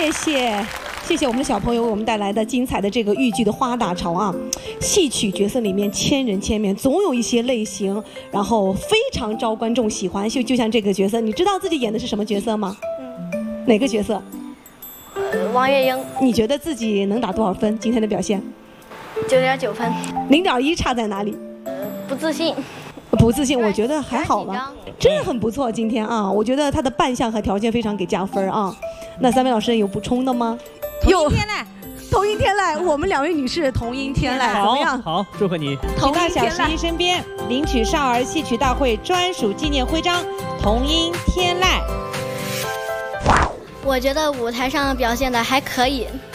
谢谢我们的小朋友为我们带来的精彩的这个豫剧的花大潮啊！戏曲角色里面千人千面，总有一些类型，然后非常招观众喜欢。就像这个角色，你知道自己演的是什么角色吗？哪个角色？ 王月英。 你觉得自己能打多少分？今天的表现 ？9.9分。 0.1差在哪里？ 不自信。 不自信，我觉得还好吧，真的很不错。今天啊，我觉得他的扮相和条件非常给加分啊。那三位老师有补充的吗？ 同音天籁，同音天籁，我们2位女士同音天籁，怎么样？ 好，祝贺你！ 同音到小天籁十一身边，领取少儿戏曲大会专属纪念徽章，同音天籁。 我觉得舞台上表现的还可以。